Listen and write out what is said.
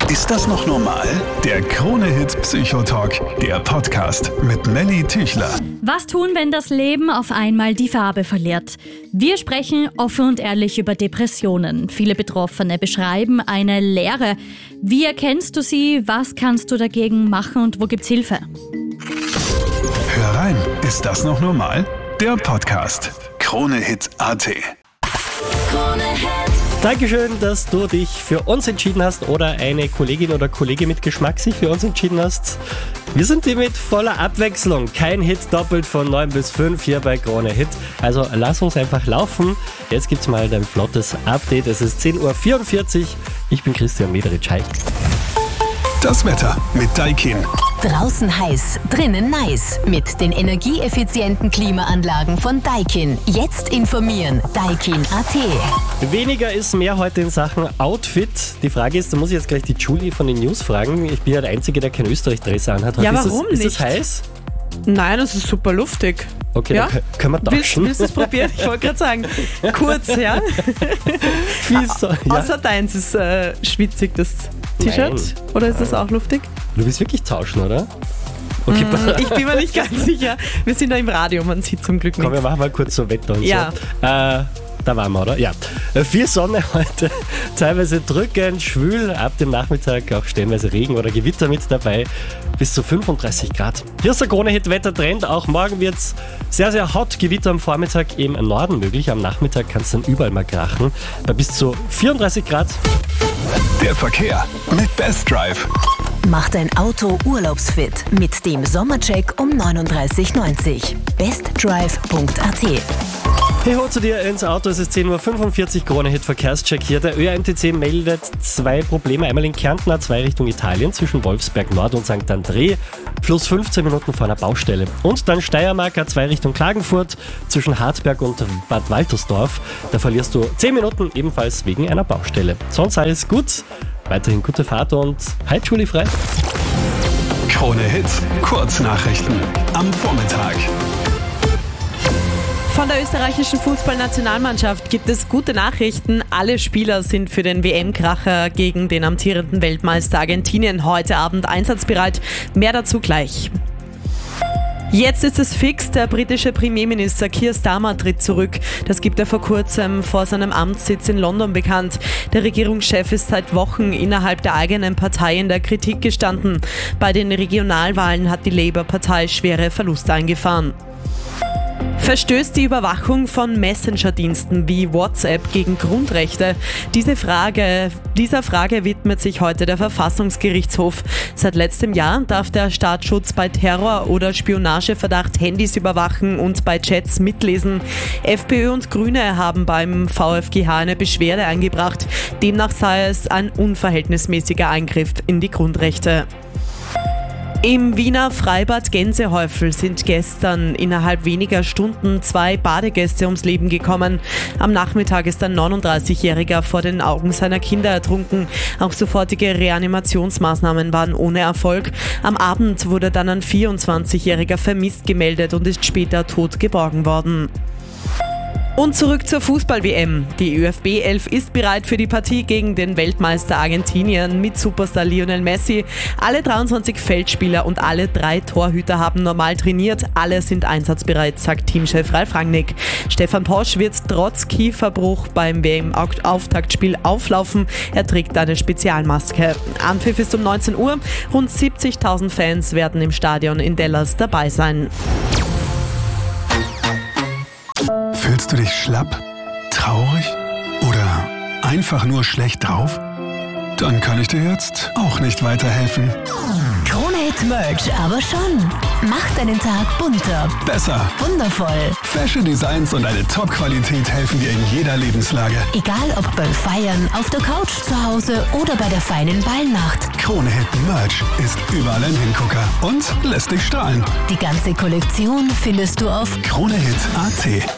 Ist das noch normal? Der Krone-Hit Psychotalk, der Podcast mit Melly Tüchler. Was tun, wenn das Leben auf einmal die Farbe verliert? Wir sprechen offen und ehrlich über Depressionen. Viele Betroffene beschreiben eine Leere. Wie erkennst du sie? Was kannst du dagegen machen und wo gibt's Hilfe? Hör rein, ist das noch normal? Der Podcast. Krone-Hit.at. Dankeschön, dass du dich für uns entschieden hast oder eine Kollegin oder Kollege mit Geschmack sich für uns entschieden hast. Wir sind hier mit voller Abwechslung. Kein Hit doppelt von 9 bis 5 hier bei Krone Hit. Also lass uns einfach laufen. Jetzt gibt's mal ein flottes Update. Es ist 10.44 Uhr. Ich bin Christian Mederitsch. Hi. Das Wetter mit Daikin. Draußen heiß, drinnen nice. Mit den energieeffizienten Klimaanlagen von Daikin. Jetzt informieren. Daikin.at. Weniger ist mehr heute in Sachen Outfit. Die Frage ist, da muss ich jetzt gleich die Julie von den News fragen. Ich bin ja der Einzige, der kein Österreich-Dress anhat. Ja, warum nicht? Ist es heiß? Nein, das ist super luftig. Okay, ja? Dann können wir tauschen. Willst du es probieren? Ich wollte gerade sagen, kurz, ja? Außer deins ist schwitzig, das T-Shirt. Nein. Oder ist das auch luftig? Du willst wirklich tauschen, oder? Okay, Ich bin mir nicht ganz sicher. Wir sind da im Radio, man sieht zum Glück komm, wir nichts. machen mal kurz so Wetter und Ja. so. Da waren wir, oder? Ja. Viel Sonne heute, teilweise drückend, schwül, ab dem Nachmittag auch stellenweise Regen oder Gewitter mit dabei, bis zu 35 Grad. Hier ist der Krone-Hit-Wettertrend, auch morgen wird es sehr, sehr hot, Gewitter am Vormittag im Norden möglich, am Nachmittag kann es dann überall mal krachen, bei bis zu 34 Grad. Der Verkehr mit Best Drive. Mach dein Auto urlaubsfit mit dem Sommercheck um 39,90. bestdrive.at. Hey, hol zu dir ins Auto, es ist 10.45 Uhr, Krone-Hit Verkehrscheck hier. Der ÖAMTC meldet 2 Probleme. Einmal in Kärnten A2 Richtung Italien zwischen Wolfsberg Nord und St. André, plus 15 Minuten vor einer Baustelle. Und dann Steiermark A2 Richtung Klagenfurt zwischen Hartberg und Bad Waltersdorf. Da verlierst du 10 Minuten ebenfalls wegen einer Baustelle. Sonst alles gut, weiterhin gute Fahrt und hi Julie frei. Krone-Hit Kurznachrichten am Vormittag. Von der österreichischen Fußballnationalmannschaft gibt es gute Nachrichten. Alle Spieler sind für den WM-Kracher gegen den amtierenden Weltmeister Argentinien heute Abend einsatzbereit. Mehr dazu gleich. Jetzt ist es fix, der britische Premierminister Keir Starmer tritt zurück. Das gibt er vor kurzem vor seinem Amtssitz in London bekannt. Der Regierungschef ist seit Wochen innerhalb der eigenen Partei in der Kritik gestanden. Bei den Regionalwahlen hat die Labour-Partei schwere Verluste eingefahren. Verstößt die Überwachung von Messenger-Diensten wie WhatsApp gegen Grundrechte? Dieser Frage widmet sich heute der Verfassungsgerichtshof. Seit letztem Jahr darf der Staatsschutz bei Terror- oder Spionageverdacht Handys überwachen und bei Chats mitlesen. FPÖ und Grüne haben beim VfGH eine Beschwerde eingebracht. Demnach sei es ein unverhältnismäßiger Eingriff in die Grundrechte. Im Wiener Freibad Gänsehäufel sind gestern innerhalb weniger Stunden 2 Badegäste ums Leben gekommen. Am Nachmittag ist ein 39-Jähriger vor den Augen seiner Kinder ertrunken. Auch sofortige Reanimationsmaßnahmen waren ohne Erfolg. Am Abend wurde dann ein 24-Jähriger vermisst gemeldet und ist später tot geborgen worden. Und zurück zur Fußball-WM. Die ÖFB-11 ist bereit für die Partie gegen den Weltmeister Argentinien mit Superstar Lionel Messi. Alle 23 Feldspieler und alle 3 Torhüter haben normal trainiert. Alle sind einsatzbereit, sagt Teamchef Ralf Rangnick. Stefan Posch wird trotz Kieferbruch beim WM-Auftaktspiel auflaufen. Er trägt eine Spezialmaske. Anpfiff ist um 19 Uhr. Rund 70.000 Fans werden im Stadion in Dallas dabei sein. Fühlst du dich schlapp, traurig oder einfach nur schlecht drauf? Dann kann ich dir jetzt auch nicht weiterhelfen. Krone-Hit Merch aber schon. Mach deinen Tag bunter, Besser. wundervoll. Fashion Designs und eine Top-Qualität helfen dir in jeder Lebenslage. Egal ob beim Feiern, auf der Couch zu Hause oder bei der feinen Ballnacht. Krone-Hit Merch ist überall ein Hingucker und lässt dich strahlen. Die ganze Kollektion findest du auf Krone-Hit.at